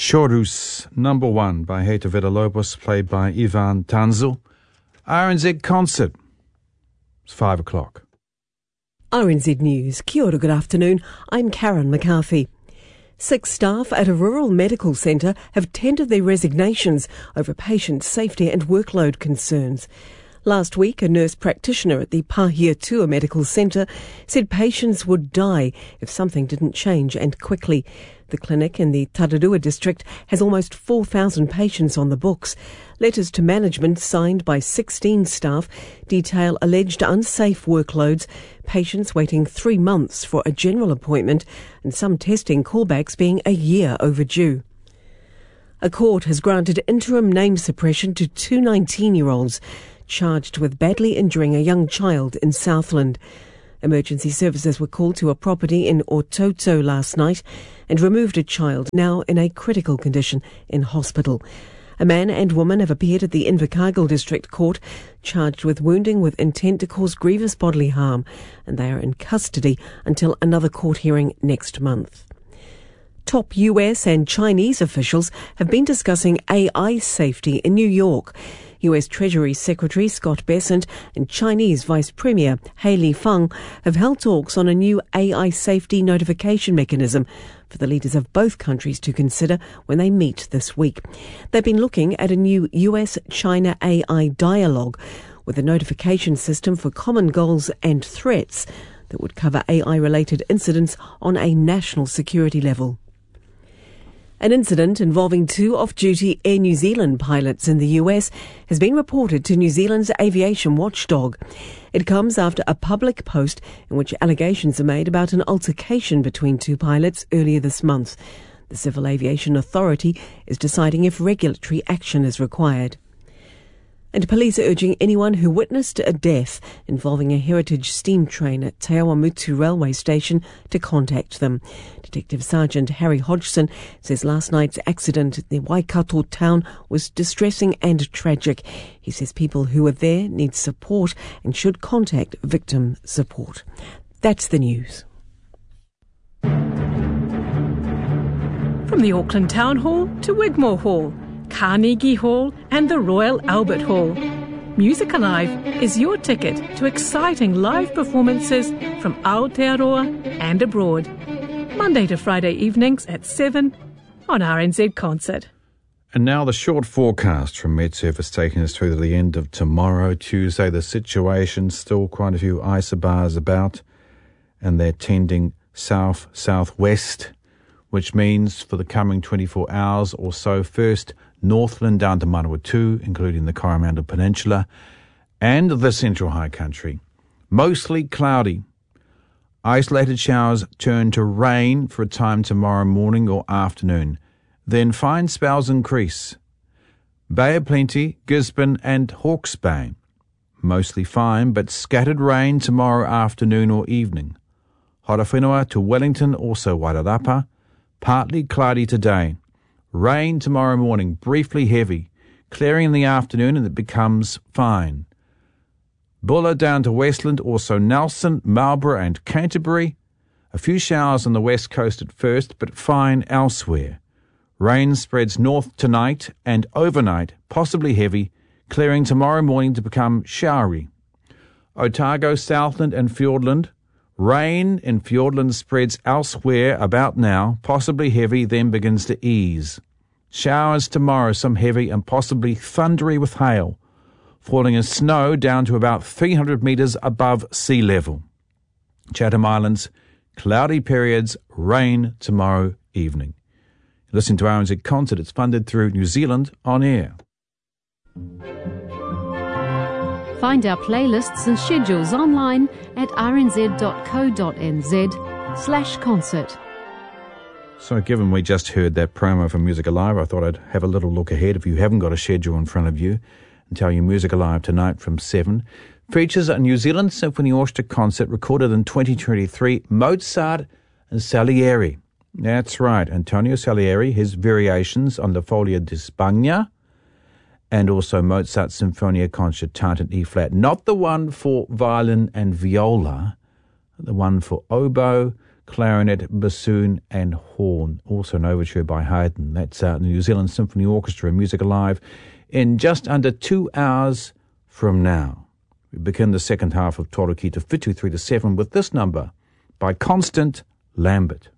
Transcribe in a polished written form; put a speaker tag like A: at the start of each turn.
A: Chorus number 1 by Hector Villa-Lobos, played by Ivan Tanzel. RNZ Concert. It's 5 o'clock.
B: RNZ News. Kia ora, good afternoon. I'm Karen McCarthy. 6 staff at a rural medical centre have tendered their resignations over patient safety and workload concerns. Last week, a nurse practitioner at the Pahiatua Medical Centre said patients would die if something didn't change, and quickly. The clinic in the Tararua district has almost 4,000 patients on the books. Letters to management signed by 16 staff detail alleged unsafe workloads, patients waiting 3 months for a general appointment, and some testing callbacks being a year overdue. A court has granted interim name suppression to 2 19-year-olds charged with badly injuring a young child in Southland. Emergency services were called to a property in Ototo last night and removed a child, now in a critical condition, in hospital. A man and woman have appeared at the Invercargill District Court, charged with wounding with intent to cause grievous bodily harm, and they are in custody until another court hearing next month. Top US and Chinese officials have been discussing AI safety in New York. US Treasury Secretary Scott Bessent and Chinese Vice Premier Hailey Feng have held talks on a new AI safety notification mechanism for the leaders of both countries to consider when they meet this week. They've been looking at a new US-China AI dialogue with a notification system for common goals and threats that would cover AI-related incidents on a national security level. An incident involving 2 off-duty Air New Zealand pilots in the US has been reported to New Zealand's aviation watchdog. It comes after a public post in which allegations are made about an altercation between 2 pilots earlier this month. The Civil Aviation Authority is deciding if regulatory action is required. And police are urging anyone who witnessed a death involving a heritage steam train at Te Awamutu railway station to contact them. Detective Sergeant Harry Hodgson says last night's accident at the Waikato town was distressing and tragic. He says people who were there need support and should contact victim support. That's the news.
C: From the Auckland Town Hall to Wigmore Hall, Carnegie Hall and the Royal Albert Hall, Music Alive is your ticket to exciting live performances from Aotearoa and abroad. Monday to Friday evenings at 7 on RNZ Concert.
A: And now the short forecast from MetSurface taking us through to the end of tomorrow, Tuesday. The situation, still quite a few isobars about, and they're tending south-southwest, which means for the coming 24 hours or so, first Northland down to Manawatu, including the Coromandel Peninsula, and the Central High Country. Mostly cloudy. Isolated showers turn to rain for a time tomorrow morning or afternoon. Then fine spells increase. Bay of Plenty, Gisborne and Hawke's Bay. Mostly fine, but scattered rain tomorrow afternoon or evening. Horowhenua to Wellington, also Wairarapa. Partly cloudy today. Rain tomorrow morning, briefly heavy, clearing in the afternoon, and it becomes fine. Buller down to Westland, also Nelson, Marlborough and Canterbury. A few showers on the west coast at first, but fine elsewhere. Rain spreads north tonight and overnight, possibly heavy, clearing tomorrow morning to become showery. Otago, Southland and Fiordland. Rain in Fiordland spreads elsewhere about now, possibly heavy, then begins to ease. Showers tomorrow, some heavy and possibly thundery with hail, falling as snow down to about 300 metres above sea level. Chatham Islands, cloudy periods, rain tomorrow evening. Listen to RNZ Concert. It's funded through New Zealand On Air.
D: Find our playlists and schedules online at rnz.co.nz/concert.
A: So given we just heard that promo for Music Alive, I thought I'd have a little look ahead if you haven't got a schedule in front of you and tell you Music Alive tonight from 7 features a New Zealand Symphony Orchestra concert recorded in 2023, Mozart and Salieri. That's right, Antonio Salieri, his variations on La Folia di Spagna, and also Mozart's Sinfonia Concertante in E-flat. Not the one for violin and viola, the one for oboe, clarinet, bassoon and horn. Also an overture by Haydn. That's the New Zealand Symphony Orchestra, Music Alive, in just under 2 hours from now. We begin the second half of Toru Ki Te Whitu 3 to 7 with this number by Constant Lambert.